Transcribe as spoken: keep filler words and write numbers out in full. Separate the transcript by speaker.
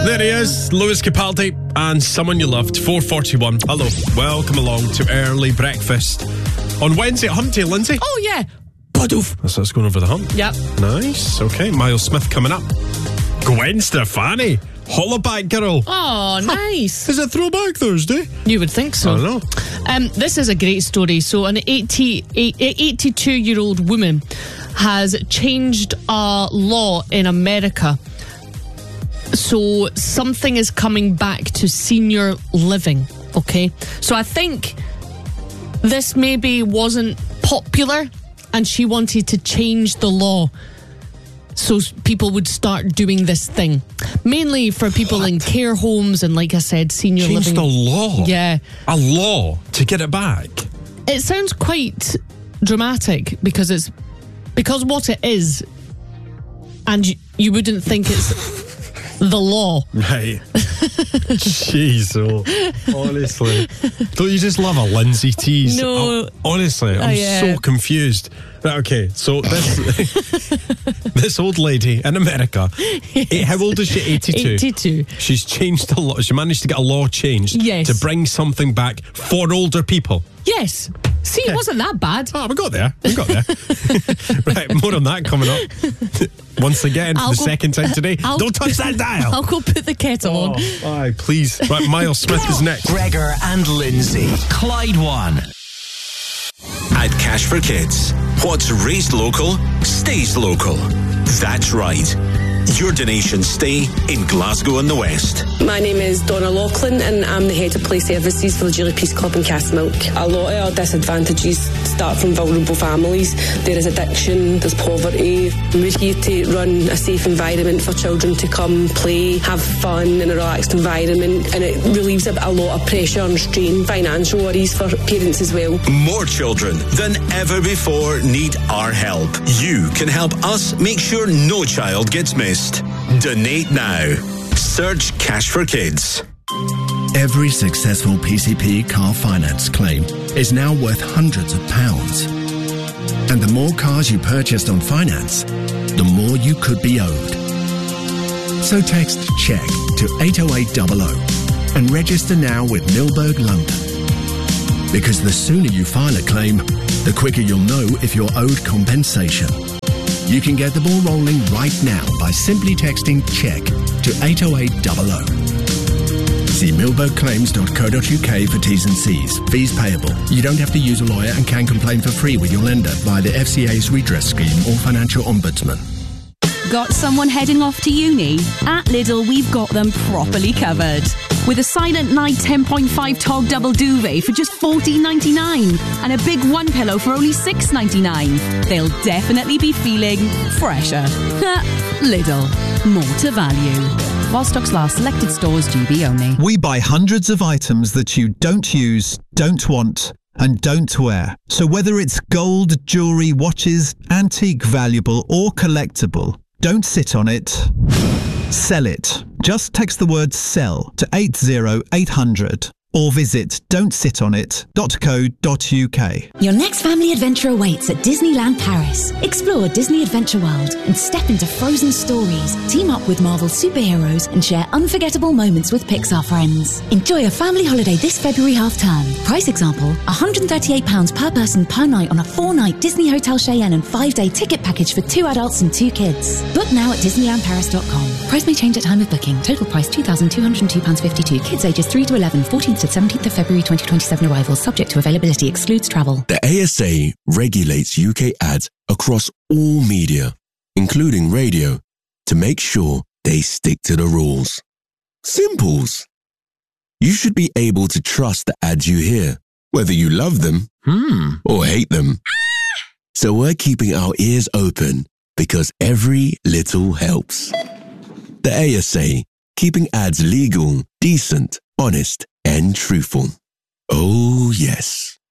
Speaker 1: There he is, Lewis Capaldi and Someone You Loved, four forty-one. Hello, welcome along to Early Breakfast on Wednesday at Hump Day, Lindsay.
Speaker 2: Oh, yeah.
Speaker 1: Budoof. That's us going over the hump.
Speaker 2: Yep.
Speaker 1: Nice, okay. Miles Smith coming up. Gwen Stefani, Hollaback Girl.
Speaker 2: Oh, nice.
Speaker 1: Is it Throwback Thursday?
Speaker 2: You would think so.
Speaker 1: I don't know.
Speaker 2: Um, this is a great story. So an eighty, eighty-two-year-old woman has changed a law in America. So something is coming back to senior living, okay? So I think this maybe wasn't popular and she wanted to change the law so people would start doing this thing. Mainly for people what? in care homes and, like I said, senior
Speaker 1: Changed
Speaker 2: living.
Speaker 1: Changed the law?
Speaker 2: Yeah.
Speaker 1: A law to get it back?
Speaker 2: It sounds quite dramatic because it's because what it is, and you, you wouldn't think it's the law.
Speaker 1: Right. Jeez, oh, honestly. Don't you just love a Lindsay tease?
Speaker 2: No.
Speaker 1: Oh, honestly, I'm
Speaker 2: uh, yeah.
Speaker 1: so confused. Right, okay, so this this old lady in America, yes. How old is she? eighty-two.
Speaker 2: eighty-two.
Speaker 1: She's changed a law. She managed to get a law changed
Speaker 2: yes.
Speaker 1: to bring something back for older people.
Speaker 2: Yes. See, it wasn't that bad.
Speaker 1: Oh, we got there. We got there. Right, more on that coming up. Once again,
Speaker 2: I'll
Speaker 1: the
Speaker 2: go,
Speaker 1: second time today.
Speaker 2: I'll,
Speaker 1: Don't touch that dial.
Speaker 2: I'll go put the kettle
Speaker 1: oh,
Speaker 2: on.
Speaker 1: Aye, please. Right, Miles Smith is next.
Speaker 3: Gregor and Lindsay. Clyde One. At Cash for Kids, what's raised local stays local. That's right. Your donations stay in Glasgow and the West.
Speaker 4: My name is Donna Laughlin and I'm the Head of Play Services for the Julie Peace Club in Castlemilk. A lot of our disadvantages start from vulnerable families. There is addiction, there's poverty. We're here to run a safe environment for children to come, play, have fun in a relaxed environment, and it relieves a, a lot of pressure and strain, financial worries for parents as well.
Speaker 3: More children than ever before need our help. You can help us make sure no child gets missed. Donate now. Search Cash for Kids.
Speaker 5: Every successful P C P car finance claim is now worth hundreds of pounds. And the more cars you purchased on finance, the more you could be owed. So text CHECK to eight oh eight hundred and register now with Milberg London. Because the sooner you file a claim, the quicker you'll know if you're owed compensation. You can get the ball rolling right now by simply texting CHECK to eight oh eight hundred. See milberg claims dot co dot uk for T's and C's. Fees payable. You don't have to use a lawyer and can complain for free with your lender via the F C A's redress scheme or financial ombudsman.
Speaker 6: Got someone heading off to uni? At Lidl, we've got them properly covered. With a Silent Night ten point five Tog double duvet for just fourteen ninety-nine and a big one pillow for only six ninety-nine. They'll definitely be feeling fresher. Lidl, more to value. While stocks last, selected stores, G B only.
Speaker 7: We buy hundreds of items that you don't use, don't want, and don't wear. So whether it's gold, jewellery, watches, antique, valuable or collectible, don't sit on it. Sell it. Just text the word SELL to eight oh eight hundred or visit don't sit on it dot co dot uk.
Speaker 8: Your next family adventure awaits at Disneyland Paris. Explore Disney Adventure World and step into frozen stories. Team up with Marvel superheroes and share unforgettable moments with Pixar friends. Enjoy a family holiday this February half-term. Price example, one hundred thirty-eight pounds per person per night on a four-night Disney Hotel Cheyenne and five-day ticket package for two adults and two kids. Book now at disneyland paris dot com. Price may change at time of booking. Total price two thousand two hundred two pounds fifty-two. Kids ages three to eleven, fourteenth to seventeenth of February twenty twenty-seven arrivals. Subject to availability. Excludes travel.
Speaker 9: The A S A regulates U K ads across all media, including radio, to make sure they stick to the rules. Simples. You should be able to trust the ads you hear, whether you love them hmm. or hate them. So we're keeping our ears open because every little helps. The A S A, keeping ads legal, decent, honest, and truthful. Oh, yes.